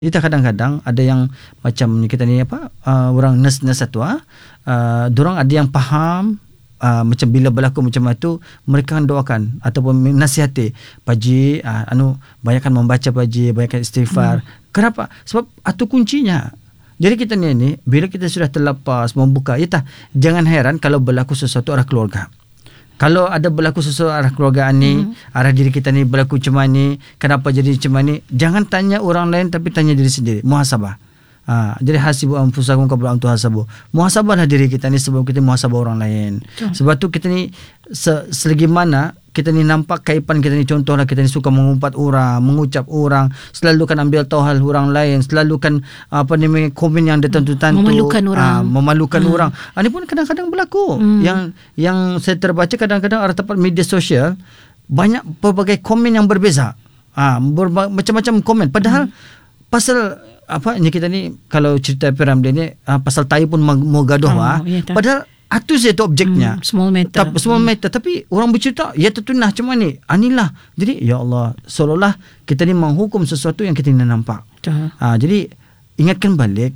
Kita kadang-kadang ada yang macam kita ni orang nurse-nurse tu dorang ada yang faham macam bila berlaku macam itu, mereka akan doakan ataupun nasihati, Pakcik banyakkan membaca Pakcik, banyakkan istighfar. Kenapa? Sebab itu kuncinya. Jadi kita ni bila kita sudah terlepas membuka, jangan heran kalau berlaku sesuatu arah keluarga. Kalau ada berlaku sesuatu arah keluarga ni, arah diri kita ni berlaku macam ni, kenapa jadi macam ni, jangan tanya orang lain tapi tanya diri sendiri. Muhasabah. Jadi hasibu anfusakum qabla an tuhasabu. Muhasabahlah diri kita ni sebelum kita muhasabah orang lain. Sebab tu kita ni selagi mana kita ni nampak kaipan kita ni, contohlah kita ni suka mengumpat orang, mengucap orang, selalu kan ambil tahu hal orang lain, selalu kan komen yang tertentu-tentu, memalukan orang. Ini pun kadang-kadang berlaku. Yang saya terbaca kadang-kadang ada tempat media sosial banyak pelbagai komen yang berbeza. Macam-macam komen. Padahal pasal kita ni kalau cerita Piramli ni pasal tayi pun mau gaduh padahal itu saja objeknya. Small matter. Tapi orang bercerita, ya tertunah macam ni. Inilah. Jadi, ya Allah, seolah-olah kita ni menghukum sesuatu yang kita ni nampak. Jadi, ingatkan balik,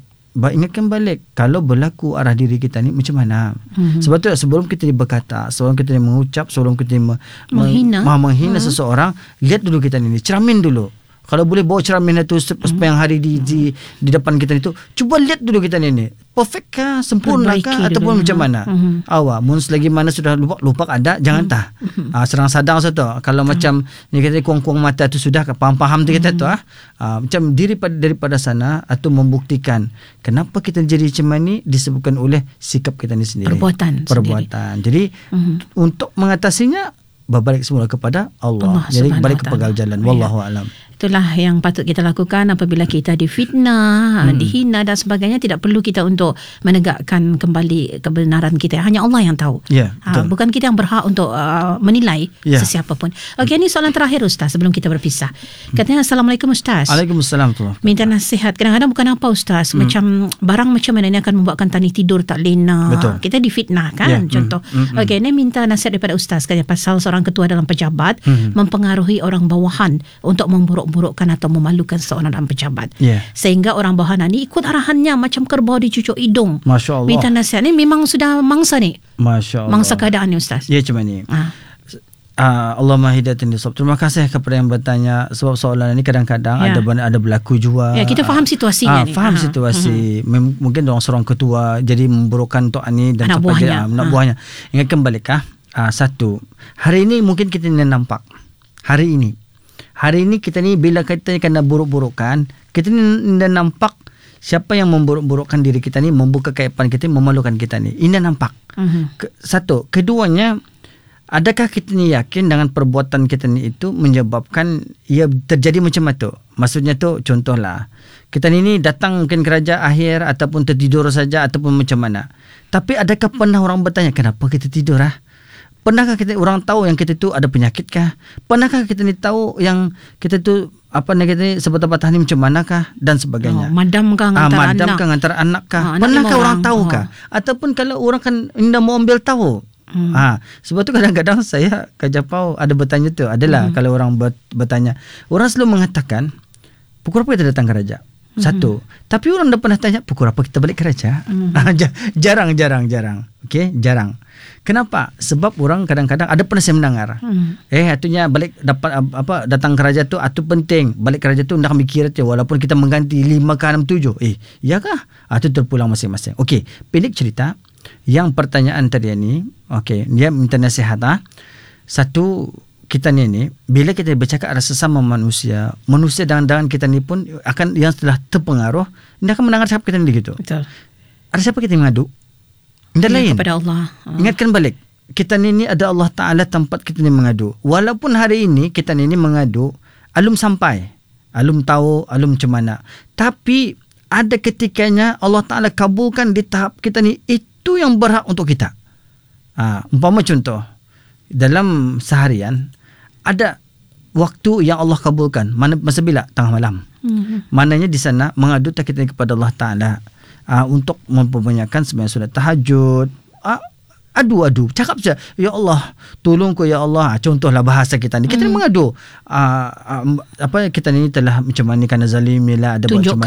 kalau berlaku arah diri kita ni macam mana. Sebab tu sebelum kita ni berkata, sebelum kita ni mengucap, sebelum kita ni menghina seseorang, lihat dulu kita ni, cermin dulu. Kalau boleh bawa cermin itu sepanjang hari di depan kita itu, cuba lihat dulu kita ni perfect kah, sempurna kah, ataupun macam mana. Mun selagi mana sudah lupa ada, jangan serang sadang satu. Kalau macam ni kita kuang-kuang mata tu sudah paham tu kita tu macam daripada sana atau membuktikan kenapa kita jadi macam ni disebabkan oleh sikap kita ni sendiri, perbuatan. Jadi untuk mengatasinya berbalik semula kepada Allah. Jadi balik ke pegal jalan. Wallahu a'lam. Itulah yang patut kita lakukan apabila kita difitnah, dihina dan sebagainya. Tidak perlu kita untuk menegakkan kembali kebenaran kita. Hanya Allah yang tahu. Bukan kita yang berhak untuk menilai sesiapa pun. Okey, ini soalan terakhir Ustaz sebelum kita berpisah. Katanya, Assalamualaikum Ustaz. Waalaikumsalam. Minta nasihat. Kadang-kadang bukan apa Ustaz, macam barang macam mana ini akan membuatkan tani tidur tak lena. Betul. Kita difitnah kan, contoh. Okey, ini minta nasihat daripada Ustaz. Katanya pasal seorang ketua dalam pejabat mempengaruhi orang bawahan untuk memburuk-burukkan atau memalukan seorang dalam pejabat. Sehingga orang bawahan ni ikut arahannya macam kerbau dicucuk hidung. Masya Allah. Minta nasihat ni memang sudah mangsa ni. Masya Allah. Mangsa keadaan ni Ustaz. Ya macam ni. Allahumma hidayatin lisawab. Terima kasih kepada yang bertanya, sebab soalan ini kadang-kadang ada berlaku juga. Kita faham situasinya ni. Faham situasi. Mungkin orang ketua jadi memburukkan tok ani dan sebagainya. Anak buahnya. Ingatkan balik satu, hari ini mungkin kita ni nampak. Hari ini kita ni bila kita kena buruk-burukkan, kita ni nampak siapa yang memburuk-burukkan diri kita ni, membuka kaipan kita, memalukan kita ni. Ini nampak. Satu. Keduanya, adakah kita ni yakin dengan perbuatan kita ni itu menyebabkan ia terjadi macam itu? Maksudnya tu, contohlah, kita ni datang mungkin kerja akhir ataupun tertidur saja ataupun macam mana. Tapi adakah pernah orang bertanya, kenapa kita tidur Pernahkah kita orang tahu yang kita tu ada penyakit kah? Pernahkah kita ni tahu yang kita tu kita ni sebatang-batang ni macam manakah dan sebagainya? Madam kah antara anak kah? Pernahkah orang tahu kah? Ataupun kalau orang kan hendak mau ambil tahu. Sebab tu kadang-kadang saya Kak Japau ada bertanya tu adalah kalau orang bertanya, orang selalu mengatakan pukul apa kita datang kerja? Satu. Tapi orang dah pernah tanya pukul apa kita balik kerja? Jarang. Okey, jarang. Kenapa? Sebab orang kadang-kadang ada pernah saya mendengar. Artinya balik datang kerja tu itu penting. Balik kerja tu nak mikir tu walaupun kita mengganti 5 ke 6 7. Iyakah? Itu terpulang masing-masing. Okey, pendek cerita. Yang pertanyaan tadi ni, okey, dia minta nasihat. Satu, kita ni bila kita bercakap ada sesama manusia dengan kita ni pun akan yang telah terpengaruh, dia akan mendengar cakap kita ni gitu. Betul. Ada siapa kita mengadu? Tidak lain. Kepada Allah. Ingatkan balik. Kita ni ada Allah Ta'ala tempat kita ni mengadu. Walaupun hari ini kita ni mengadu, alum sampai. Alum tahu, alum macam mana. Tapi ada ketikanya Allah Ta'ala kabulkan di tahap kita ni, itu yang berhak untuk kita. Umpama contoh, dalam seharian, ada waktu yang Allah kabulkan. Masa bila? Tengah malam. Maknanya di sana mengadu kita kepada Allah Ta'ala. Untuk memperbanyakkan sembahyang solat tahajud, adu. Cakap saja, ya Allah, tolongku ya Allah. Contohlah bahasa kita ni. Kita ni mengadu. Apa kita ni telah macam mana kerana zalim ni lah, ada buat macam